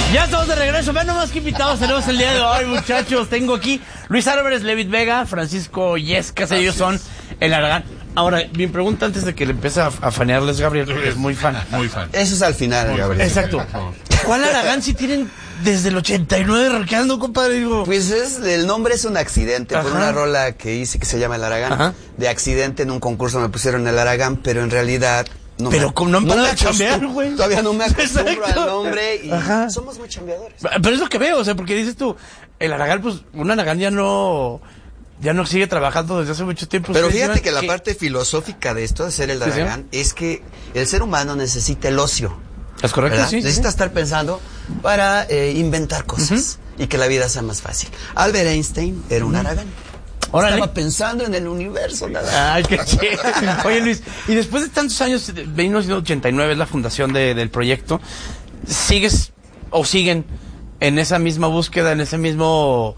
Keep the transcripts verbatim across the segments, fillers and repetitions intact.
Ya estamos de regreso. Vean nomás qué invitados tenemos el día de hoy, muchachos. Tengo aquí Luis Álvarez, Levit Vega, Francisco Illescas. Ellos son el Aragán. Ahora, mi pregunta antes de que le empiece a, a fanearles, Gabriel, porque es muy fan. Muy fan. Eso es al final, muy Gabriel. Exacto. ¿Cuál Aragán si tienen desde el ochenta y nueve rockeando, compadre? Digo. Pues es, el nombre es un accidente. Ajá. Por una rola que hice que se llama El Aragán. Ajá. De accidente en un concurso me pusieron El Aragán, pero en realidad... No pero me, como no han no parado me de chambear, acostumbro- güey. Todavía no me acostumbro Exacto. al nombre y Ajá. somos muy chambeadores. Pero es lo que veo, o sea, porque dices tú, el Aragán, pues, un Aragán ya no... Ya no sigue trabajando desde hace mucho tiempo. Pero Ustedes fíjate dirán que la parte filosófica de esto, de ser el Sí, sí. Aragán, es que el ser humano necesita el ocio. ¿Es correcto? ¿verdad? Sí, sí, Necesita sí. estar pensando para eh, inventar cosas y que la vida sea más fácil. Albert Einstein era un Aragán. Órale. Estaba pensando en el universo, nada. Ay, qué chido. Oye, Luis, y después de tantos años, de mil novecientos ochenta y nueve es la fundación de, del proyecto, ¿sigues o siguen en esa misma búsqueda, en ese mismo,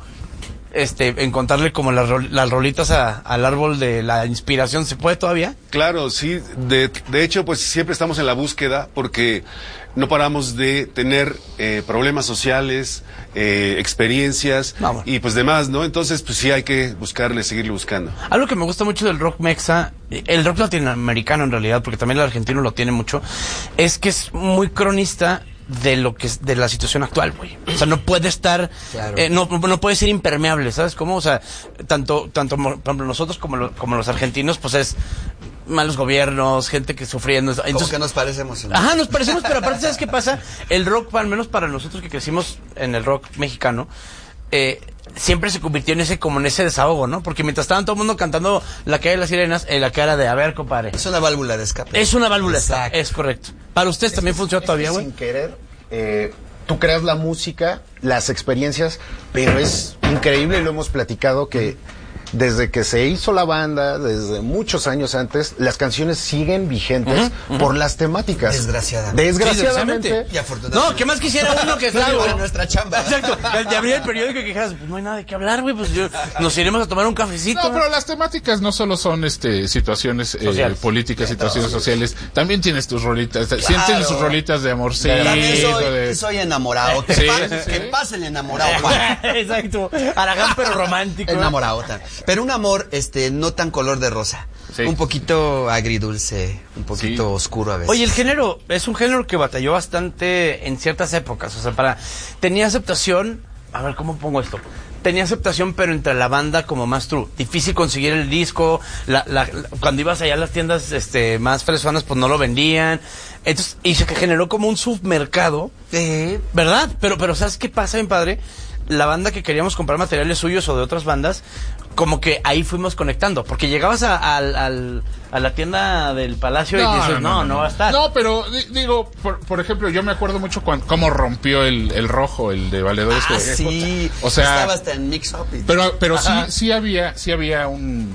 este, encontrarle como las, rol- las rolitas a- al árbol de la inspiración? ¿Se puede todavía? Claro, sí. De, de hecho, pues siempre estamos en la búsqueda porque no paramos de tener eh, problemas sociales, eh, experiencias Vamos. y pues demás, ¿no? Entonces, pues sí hay que buscarle, seguirle buscando. Algo que me gusta mucho del rock mexa, el rock latinoamericano en realidad, porque también el argentino lo tiene mucho, es que es muy cronista de lo que es de la situación actual, güey. O sea, no puede estar, Claro. eh, no, no puede ser impermeable, ¿sabes cómo? O sea, tanto, tanto, por ejemplo, nosotros como, lo- como los argentinos, pues es malos gobiernos, gente que sufriendo. Como Entonces, que nos parecemos. en- ajá, nos parecemos, pero aparte, ¿sabes qué pasa? El rock, al menos para nosotros que crecimos en el rock mexicano, eh, siempre se convirtió en ese, como en ese desahogo, ¿no? Porque mientras estaban todo el mundo cantando La Calle de las Sirenas, en la cara de, a ver, compadre. Es una válvula de escape. Es una válvula, de escape, Exacto. es correcto. ¿Para ustedes también funciona todavía, güey? Sin querer, eh, tú creas la música, las experiencias, pero es increíble, lo hemos platicado, que desde que se hizo la banda, desde muchos años antes, las canciones siguen vigentes por las temáticas. Desgraciadamente. Desgraciadamente. Sí, Y afortunadamente. No, ¿qué más quisiera uno que Claro, digo, en nuestra chamba. Exacto, de abrir el periódico y que dijeras, pues no hay nada de qué hablar, güey, pues yo, nos iremos a tomar un cafecito. No, pero las temáticas no solo son este situaciones eh, Sociales. políticas, situaciones sociales. También tienes tus rolitas. Sienten Claro. sus rolitas de amorcito. También soy, de... soy enamorado. Que, Sí, pase, sí, que sí. pase el enamorado, Juan. Exacto, Aragán pero romántico. ¿no? Enamorado. tan- Pero un amor, este, no tan color de rosa. Sí. Un poquito agridulce, un poquito Sí. oscuro a veces. Oye, el género es un género que batalló bastante en ciertas épocas, o sea, para tenía aceptación, a ver cómo pongo esto. Tenía aceptación, pero entre la banda como más true. Difícil conseguir el disco, la, la, la- cuando ibas allá a las tiendas este más fresonas pues no lo vendían. Entonces, y se generó como un submercado, Eh, ¿verdad? Pero pero ¿sabes qué pasa, mi padre? La banda que queríamos comprar materiales suyos o de otras bandas, como que ahí fuimos conectando, porque llegabas a, al- al- a la tienda del Palacio y dices, no, no, va a estar. No, pero di- digo, por, por ejemplo, yo me acuerdo mucho cuando, cómo rompió el, el rojo, el de Valedores. ah, que- sí. O sea, Estaba hasta en Mix Up. y- pero, pero sí, Ajá. sí había, sí había un,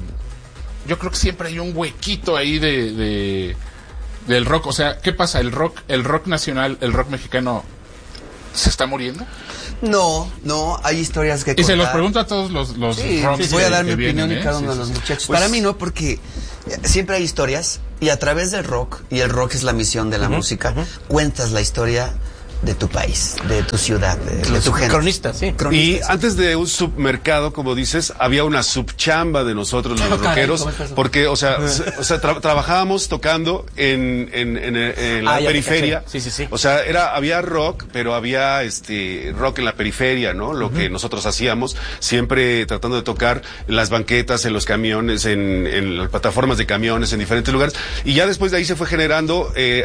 yo creo que siempre hay un huequito ahí de, de del rock. O sea, ¿qué pasa? El rock, el rock nacional, el rock mexicano, ¿se está muriendo? No, no, hay historias que Y se los contar. pregunto a todos los, los Sí, rocks sí, voy a que- dar mi que opinión vienen, en cada ¿eh? uno Sí, de sí, los sí. muchachos. Pues- Para mí no, porque eh, siempre hay historias y a través del rock, y el rock es la misión de la música, cuentas la historia de tu país, de tu ciudad, de, de Los tu gente. cronistas, sí. Y Cronistas. antes de un submercado, como dices, había una subchamba de nosotros los Oh, caray, rockeros, ¿cómo está eso? porque, o sea, s- o sea tra- trabajábamos tocando en, en, en, en la Ah, ya te periferia. caché. Sí, sí, sí. O sea, era, había rock, pero había este rock en la periferia, ¿no? Lo que nosotros hacíamos, siempre tratando de tocar en las banquetas, en los camiones, en, en las plataformas de camiones, en diferentes lugares. Y ya después de ahí se fue generando, eh,